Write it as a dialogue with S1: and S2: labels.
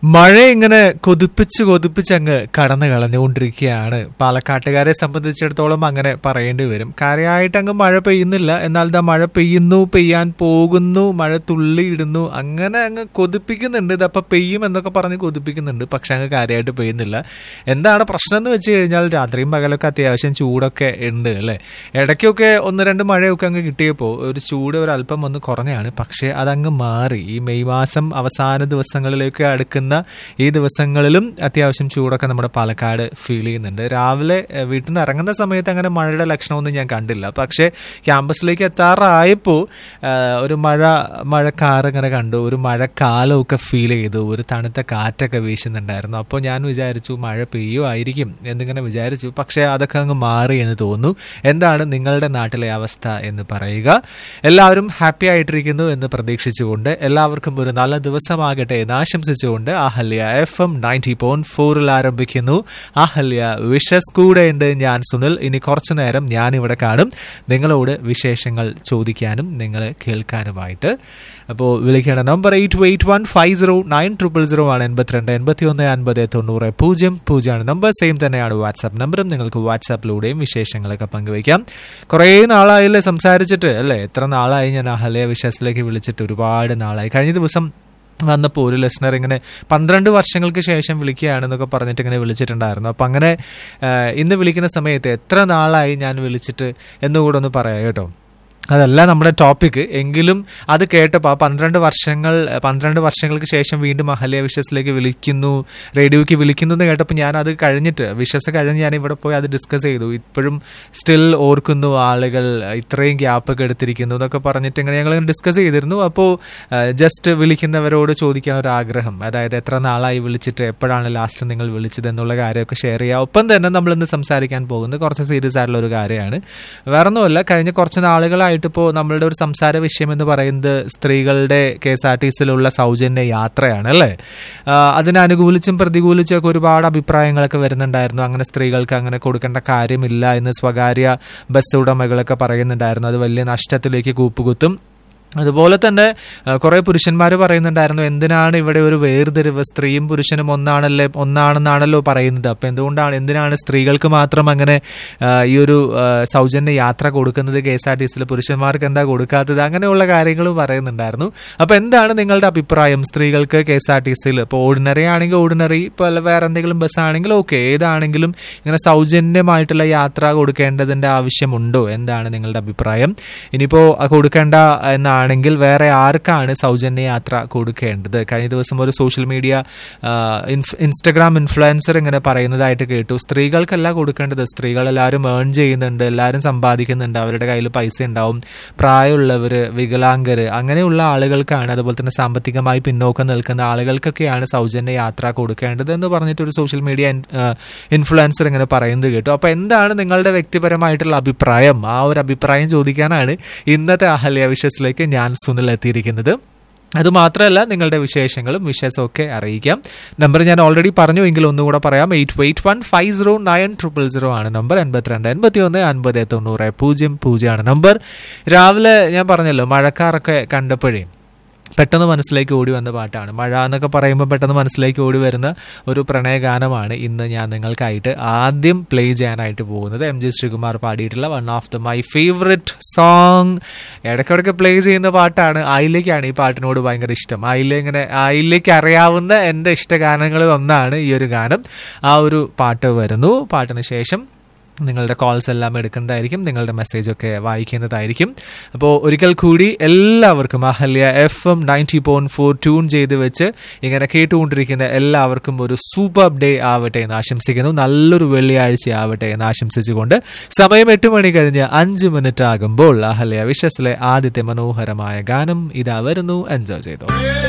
S1: മഴ ഇങ്ങനെ കൊതിപ്പിച്ച് അങ്ങ് കടന്നു കളഞ്ഞുകൊണ്ടിരിക്കുകയാണ്. പാലക്കാട്ടുകാരെ സംബന്ധിച്ചിടത്തോളം അങ്ങനെ പറയേണ്ടി വരും. കാര്യമായിട്ട് അങ്ങ് മഴ പെയ്യുന്നില്ല, എന്നാൽ ഇതാ മഴ പെയ്യുന്നു, പെയ്യാൻ പോകുന്നു, മഴ തുള്ളിയിടുന്നു, അങ്ങനെ അങ്ങ് കൊതിപ്പിക്കുന്നുണ്ട്. ഇതപ്പം പെയ്യും എന്നൊക്കെ പറഞ്ഞ് കൊതിപ്പിക്കുന്നുണ്ട്, പക്ഷെ അങ്ങ് കാര്യമായിട്ട് പെയ്യുന്നില്ല. എന്താണ് പ്രശ്നം എന്ന് വെച്ച് കഴിഞ്ഞാൽ രാത്രിയും പകലൊക്കെ അത്യാവശ്യം ചൂടൊക്കെ ഉണ്ട് അല്ലേ. ഇടയ്ക്കൊക്കെ ഒന്ന് രണ്ട് മഴയൊക്കെ അങ്ങ് കിട്ടിയപ്പോൾ ഒരു ചൂട് ഒരല്പം ഒന്ന് കുറഞ്ഞാണ്. പക്ഷെ അതങ്ങ് മാറി. ഈ മെയ് മാസം അവസാന ദിവസങ്ങളിലേക്ക് അടുക്കുന്ന ഈ ദിവസങ്ങളിലും അത്യാവശ്യം ചൂടൊക്കെ നമ്മുടെ പാലക്കാട് ഫീൽ ചെയ്യുന്നുണ്ട്. രാവിലെ വീട്ടിൽ നിന്ന് ഇറങ്ങുന്ന സമയത്ത് അങ്ങനെ മഴയുടെ ലക്ഷണമൊന്നും ഞാൻ കണ്ടില്ല. പക്ഷേ ക്യാമ്പസിലേക്ക് എത്താറായപ്പോൾ ഒരു മഴക്കാറ് ഇങ്ങനെ കണ്ടു, ഒരു മഴക്കാലമൊക്കെ ഫീൽ ചെയ്തു, ഒരു തണുത്ത കാറ്റൊക്കെ വീശുന്നുണ്ടായിരുന്നു. അപ്പോൾ ഞാൻ വിചാരിച്ചു മഴ പെയ്യുമായിരിക്കും എന്നിങ്ങനെ വിചാരിച്ചു. പക്ഷേ അതൊക്കെ അങ്ങ് മാറി എന്ന് തോന്നുന്നു. എന്താണ് നിങ്ങളുടെ നാട്ടിലെ അവസ്ഥ എന്ന് പറയുക. എല്ലാവരും ഹാപ്പി ആയിട്ടിരിക്കുന്നു എന്ന് പ്രതീക്ഷിച്ചുകൊണ്ട് എല്ലാവർക്കും ഒരു നല്ല ദിവസമാകട്ടെ എന്ന് ആശംസിച്ചുകൊണ്ട് അഹല്യ FM 90.4 ആരംഭിക്കുന്നു. അഹല്യ വിഷസ് കൂടെയുണ്ട്. ഞാൻ സുനിൽ. ഇനി കുറച്ചു നേരം ഞാനിവിടെ കാണും, നിങ്ങളോട് വിശേഷങ്ങൾ ചോദിക്കാനും നിങ്ങളെ കേൾക്കാനുമായിട്ട്. അപ്പോൾ വിളിക്കേണ്ട നമ്പർ 88150900 ആണ്. 82815090 ആണ് നമ്പർ. സെയിം തന്നെയാണ് വാട്സാപ്പ് നമ്പറും. നിങ്ങൾക്ക് വാട്സാപ്പിലൂടെയും വിശേഷങ്ങളൊക്കെ പങ്കുവയ്ക്കാം. കുറേ നാളായില്ലേ സംസാരിച്ചിട്ട് അല്ലേ. എത്ര നാളായി ഞാൻ അഹല്യ വിഷസിലേക്ക് വിളിച്ചിട്ട്, ഒരുപാട് നാളായി. കഴിഞ്ഞ ദിവസം വന്നപ്പോൾ ഒരു ലിസണർ ഇങ്ങനെ 12 വർഷങ്ങൾക്ക് ശേഷം വിളിക്കുകയാണെന്നൊക്കെ പറഞ്ഞിട്ട് ഇങ്ങനെ വിളിച്ചിട്ടുണ്ടായിരുന്നു. അപ്പം അങ്ങനെ ഇന്ന് വിളിക്കുന്ന സമയത്ത് എത്ര നാളായി ഞാൻ വിളിച്ചിട്ട് എന്നുകൂടെ ഒന്ന് പറയാം കേട്ടോ. അതല്ല നമ്മുടെ ടോപ്പിക്, എങ്കിലും അത് കേട്ടപ്പോൾ 12 വർഷങ്ങൾക്ക് ശേഷം വീണ്ടും അഹല്യ വിഷസിലേക്ക് വിളിക്കുന്നു, റേഡിയോയ്ക്ക് വിളിക്കുന്നു എന്ന് കേട്ടപ്പോൾ ഞാൻ അത് കഴിഞ്ഞിട്ട് വിഷസ് കഴിഞ്ഞ് ഞാൻ ഇവിടെ പോയി അത് ഡിസ്കസ് ചെയ്തു. ഇപ്പോഴും സ്റ്റിൽ ഓർക്കുന്നു ആളുകൾ ഇത്രയും ഗ്യാപ്പൊക്കെ എടുത്തിരിക്കുന്നു എന്നൊക്കെ പറഞ്ഞിട്ട് ഇങ്ങനെ ഞങ്ങൾ ഡിസ്കസ് ചെയ്തിരുന്നു. അപ്പോൾ ജസ്റ്റ് വിളിക്കുന്നവരോട് ചോദിക്കാൻ ഒരു ആഗ്രഹം, അതായത് എത്ര നാളായി വിളിച്ചിട്ട്, എപ്പോഴാണ് ലാസ്റ്റ് നിങ്ങൾ വിളിച്ചത് എന്നുള്ള കാര്യമൊക്കെ ഷെയർ ചെയ്യുക. ഒപ്പം തന്നെ നമ്മളിന്ന് സംസാരിക്കാൻ പോകുന്നത് കുറച്ച് സീരിയസ് ആയിട്ടുള്ള ഒരു കാര്യമാണ്. വേറൊന്നുമല്ല, കഴിഞ്ഞ കുറച്ച് നാളുകളായിട്ട് ഇപ്പോൾ നമ്മളുടെ ഒരു സംസാര വിഷയം എന്ന് പറയുന്നത് സ്ത്രീകളുടെ KSRTCയിലുള്ള സൗജന്യ യാത്രയാണ് അല്ലേ. അതിനെ അനുകൂലിച്ചും പ്രതികൂലിച്ചും ഒക്കെ ഒരുപാട് അഭിപ്രായങ്ങളൊക്കെ വരുന്നുണ്ടായിരുന്നു. അങ്ങനെ സ്ത്രീകൾക്ക് അങ്ങനെ കൊടുക്കേണ്ട കാര്യമില്ല എന്ന് സ്വകാര്യ ബസ് ഉടമകളൊക്കെ പറയുന്നുണ്ടായിരുന്നു. അത് വലിയ നഷ്ടത്തിലേക്ക് കൂപ്പുകുത്തും. അതുപോലെ തന്നെ കുറെ പുരുഷന്മാർ പറയുന്നുണ്ടായിരുന്നു, എന്തിനാണ് ഇവിടെ ഒരു വേർതിരിവ്, സ്ത്രീയും പുരുഷനും ഒന്നാണെന്നാണല്ലോ പറയുന്നത്. അപ്പം എന്തിനാണ് സ്ത്രീകൾക്ക് മാത്രം അങ്ങനെ ഈ ഒരു സൗജന്യ യാത്ര കൊടുക്കുന്നത് KSRTCയിൽ, പുരുഷന്മാർക്ക് എന്താ കൊടുക്കാത്തത്, അങ്ങനെയുള്ള കാര്യങ്ങളും പറയുന്നുണ്ടായിരുന്നു. അപ്പം എന്താണ് നിങ്ങളുടെ അഭിപ്രായം? സ്ത്രീകൾക്ക് KSRTCയിൽ ഇപ്പോൾ ഓർഡിനറി ആണെങ്കിൽ ഓർഡിനറി, ഇപ്പോൾ വേറെ എന്തെങ്കിലും ബസ് ആണെങ്കിൽ ഓക്കെ, ഏതാണെങ്കിലും ഇങ്ങനെ സൗജന്യമായിട്ടുള്ള യാത്ര കൊടുക്കേണ്ടതിന്റെ ആവശ്യമുണ്ടോ? എന്താണ് നിങ്ങളുടെ അഭിപ്രായം? ഇനിയിപ്പോൾ കൊടുക്കേണ്ട ആണെങ്കിൽ വേറെ ആർക്കാണ് സൗജന്യ യാത്ര കൊടുക്കേണ്ടത്? കഴിഞ്ഞ ദിവസം ഒരു സോഷ്യൽ മീഡിയ ഇൻസ്റ്റഗ്രാം ഇൻഫ്ലുവൻസർ ഇങ്ങനെ പറയുന്നതായിട്ട് കേട്ടു, സ്ത്രീകൾക്കല്ല കൊടുക്കേണ്ടത്, സ്ത്രീകൾ എല്ലാവരും ഏൺ ചെയ്യുന്നുണ്ട്, എല്ലാവരും സമ്പാദിക്കുന്നുണ്ട്, അവരുടെ കയ്യിൽ പൈസ ഉണ്ടാവും, പ്രായമുള്ളവര്, വികലാംഗര്, അങ്ങനെയുള്ള ആളുകൾക്കാണ്, അതുപോലെ തന്നെ സാമ്പത്തികമായി പിന്നോക്കം നിൽക്കുന്ന ആളുകൾക്കൊക്കെയാണ് സൗജന്യ യാത്ര കൊടുക്കേണ്ടത് എന്ന് പറഞ്ഞിട്ട് ഒരു സോഷ്യൽ മീഡിയ ഇൻഫ്ലുവൻസർ ഇങ്ങനെ പറയുന്നത് കേട്ടു. അപ്പൊ എന്താണ് നിങ്ങളുടെ വ്യക്തിപരമായിട്ടുള്ള അഭിപ്രായം? ആ ഒരു അഭിപ്രായം ചോദിക്കാനാണ് ഇന്നത്തെ അഹല്യ വിഷസിലേക്ക് ഞാൻ സുനിൽ എത്തിയിരിക്കുന്നത്. അതുമാത്രമല്ല, നിങ്ങളുടെ വിശേഷങ്ങളും വിഷസും ഒക്കെ അറിയിക്കാം. നമ്പർ ഞാൻ ഓൾറെഡി പറഞ്ഞു, എങ്കിലും ഒന്നുകൂടെ പറയാം. 88150900 ആണ് നമ്പർ. 82815090 ആണ് നമ്പർ. രാവിലെ ഞാൻ പറഞ്ഞല്ലോ, മഴക്കാറൊക്കെ കണ്ടപ്പോഴേ പെട്ടെന്ന് മനസ്സിലേക്ക് ഓടി വന്ന പാട്ടാണ്. മഴ എന്നൊക്കെ പറയുമ്പോൾ പെട്ടെന്ന് മനസ്സിലേക്ക് ഓടി വരുന്ന ഒരു പ്രണയഗാനമാണ് ഇന്ന് ഞാൻ നിങ്ങൾക്കായിട്ട് ആദ്യം പ്ലേ ചെയ്യാനായിട്ട് പോകുന്നത്. MG Sreekumar പാടിയിട്ടുള്ള one of my favourite song. ഇടയ്ക്കിടയ്ക്ക് പ്ലേ ചെയ്യുന്ന പാട്ടാണ്. ആയിലേക്കാണ് ഈ പാട്ടിനോട് ഭയങ്കര ഇഷ്ടം. ആയിലേക്ക് അറിയാവുന്ന എൻ്റെ ഇഷ്ടഗാനങ്ങളിൽ ഒന്നാണ് ഈ ഒരു ഗാനം. ആ ഒരു പാട്ട് വരുന്നു. പാട്ടിന് ശേഷം നിങ്ങളുടെ കോൾസ് എല്ലാം എടുക്കുന്നതായിരിക്കും, നിങ്ങളുടെ മെസ്സേജൊക്കെ വായിക്കുന്നതായിരിക്കും. അപ്പോൾ ഒരിക്കൽ കൂടി എല്ലാവർക്കും അഹല്യ FM 90.4 ട്യൂൺ ചെയ്ത് വെച്ച് ഇങ്ങനെ കേട്ടുകൊണ്ടിരിക്കുന്ന എല്ലാവർക്കും ഒരു സൂപ്പർ ഡേ ആവട്ടെ എന്ന് ആശംസിക്കുന്നു. നല്ലൊരു വെള്ളിയാഴ്ച ആവട്ടെ എന്ന് ആശംസിച്ചുകൊണ്ട് സമയം 8 മണി കഴിഞ്ഞ് 5 മിനിറ്റ് ആകുമ്പോൾ അഹല്യ വിഷസിലെ ആദ്യത്തെ മനോഹരമായ ഗാനം ഇതാ വരുന്നു. എൻജോയ് ചെയ്തോ.